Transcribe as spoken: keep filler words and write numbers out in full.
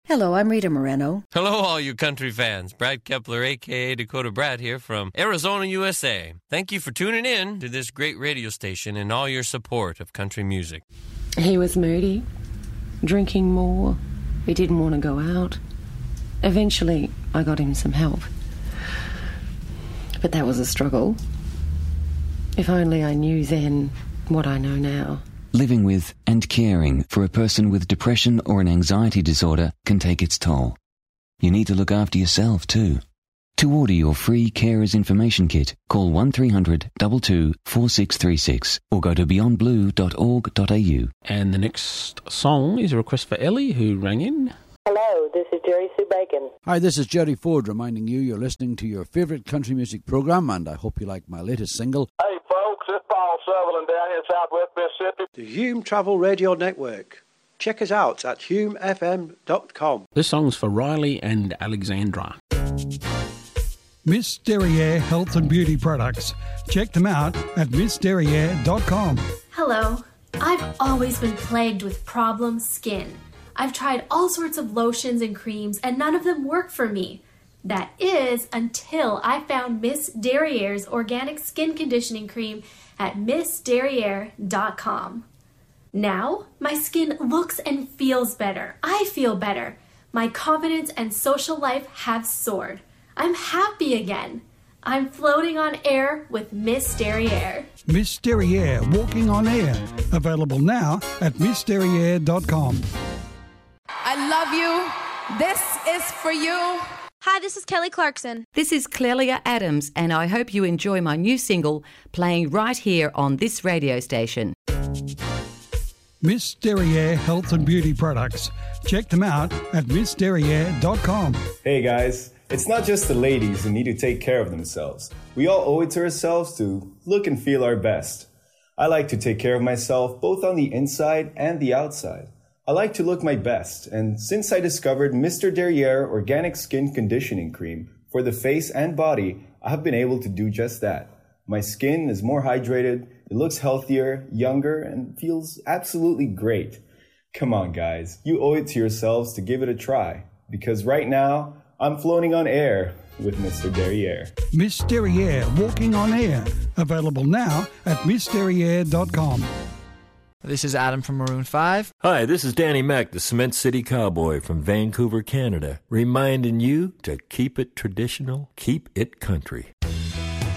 Hello, I'm Rita Moreno. Hello, all you country fans. Brad Kepler, a k a. Dakota Brad here from Arizona, U S A. Thank you for tuning in to this great radio station and all your support of country music. He was moody, drinking more. He didn't want to go out. Eventually, I got him some help. But that was a struggle. If only I knew then what I know now. Living with and caring for a person with depression or an anxiety disorder can take its toll. You need to look after yourself too. To order your free Carers Information Kit, call one three hundred two two four six three six or go to beyond blue dot org dot a u. And the next song is a request for Ellie, who rang in. Hello, this is Jerry Sue Bacon. Hi, this is Jerry Ford reminding you you're listening to your favourite country music programme, and I hope you like my latest single. Hey folks, it's Paul Sutherland down here in Southwest Mississippi. The Hume Travel Radio Network. Check us out at hume f m dot com. This song's for Riley and Alexandra. Miss Derriere Health and Beauty Products. Check them out at miss derriere dot com. Hello. I've always been plagued with problem skin. I've tried all sorts of lotions and creams, and none of them work for me. That is until I found Miss Derriere's Organic Skin Conditioning Cream at miss derriere dot com. Now, my skin looks and feels better. I feel better. My confidence and social life have soared. I'm happy again. I'm floating on air with Miss Derriere. Miss Derriere Walking on Air. Available now at miss derriere dot com. I love you. This is for you. Hi, this is Kelly Clarkson. This is Clelia Adams, and I hope you enjoy my new single playing right here on this radio station. Miss Derriere Health and Beauty Products. Check them out at miss derriere dot com. Hey guys, it's not just the ladies who need to take care of themselves. We all owe it to ourselves to look and feel our best. I like to take care of myself both on the inside and the outside. I like to look my best, and since I discovered Mister Derriere Organic Skin Conditioning Cream for the face and body, I have been able to do just that. My skin is more hydrated, it looks healthier, younger, and feels absolutely great. Come on guys, you owe it to yourselves to give it a try, because right now, I'm floating on air with Mister Derriere. Miss Derriere Walking on Air. Available now at miss derriere dot com. This is Adam from Maroon five. Hi, this is Danny Mac, the Cement City Cowboy from Vancouver, Canada, reminding you to keep it traditional, keep it country.